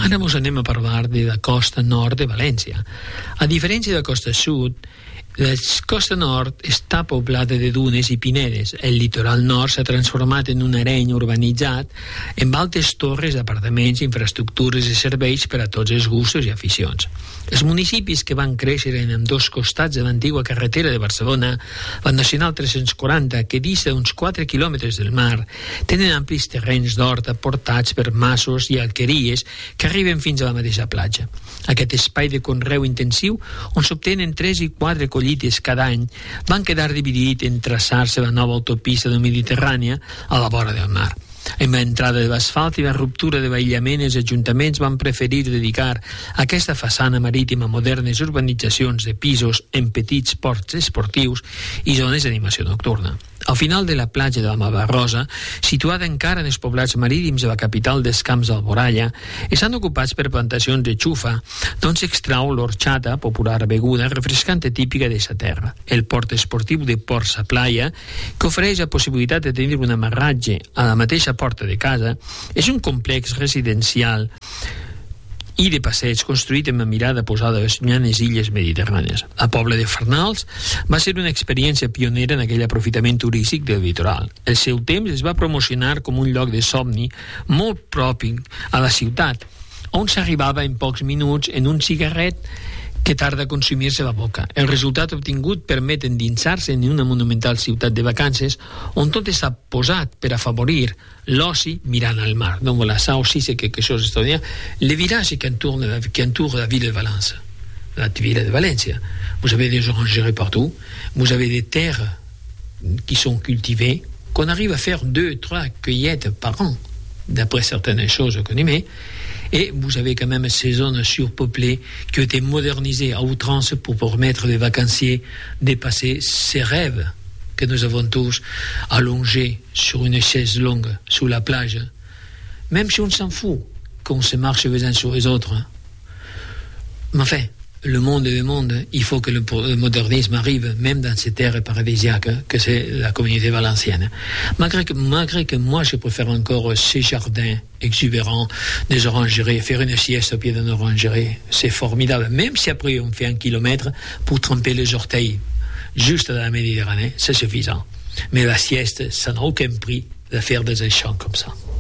Ara us anem a parlar de la costa nord de València. A diferència de la costa sud, la costa nord està poblada de dunes i pinedes. El litoral nord s'ha transformat en un areny urbanitzat amb altes torres d'apartaments, infraestructures i serveis per a tots els gustos i aficions. Els municipis que van créixer en ambdós costats de l'antiga carretera de Barcelona, la Nacional 340, que dista uns 4 quilòmetres del mar, tenen amplis terrenys d'hort aportats per masos i alqueries que arriben fins a la mateixa platja. Aquest espai de conreu intensiu, on s'obtenen 3 i 4 collites cada any, van quedar dividit en traçar-se la nova autopista de Mediterrània a la vora del mar. Amb l'entrada de l'asfalt i la ruptura de l'aïllament, els ajuntaments van preferir dedicar aquesta façana marítima a modernes urbanitzacions de pisos en petits ports esportius i zones d'animació nocturna. Al final de la platja de la Malvarrosa, situada encara en els poblats marítims de la capital dels Camps d'Alboralla, estan ocupats per plantacions de xufa, d'on s'extrau l'orxata, popular beguda refrescant típica d'aquesta terra. El port esportiu de Port Sa Playa, que ofereix la possibilitat de tenir un amarratge a la mateixa porta de casa, és un complex residencial i de passeig construït amb la mirada posada a les llunyanes illes mediterrànies. La Pobla de Farnals va ser una experiència pionera en aquell aprofitament turístic del litoral. El seu temps es va promocionar com un lloc de somni molt propi a la ciutat, on s'arribava en pocs minuts en un cigarret que tarda a consumir-se la boca. El resultat obtingut permet endinsar-se en una monumental ciutat de vacances on tot està posat per afavorir l'oci mirant al mar. Donc voilà, ça aussi c'est quelque chose d'extraordinaire. Les villages qui entourent la ville de Valence, la ville de Valencia, vous avez des orangeries partout, vous avez des terres qui sont cultivées, qu'on arrive à faire 2-3 cueillettes par an, d'après certaines choses qu'on aimait. Et vous avez quand même ces zones surpeuplées qui ont été modernisées à outrance pour permettre aux vacanciers de passer ces rêves que nous avons tous allongés sur une chaise longue sous la plage. Même si on s'en fout qu'on se marche les uns sur les autres. Mais enfin, le monde est le monde. Il faut que le modernisme arrive même dans ces terres paradisiaques que c'est la communauté valencienne. Malgré que moi je préfère encore ces jardins exubérants des orangeries, faire une sieste au pied d'une orangerie, c'est formidable. Même si après on fait 1 kilomètre pour tremper les orteils juste dans la Méditerranée, c'est suffisant. Mais la sieste, ça n'a aucun prix de faire des échanges comme ça.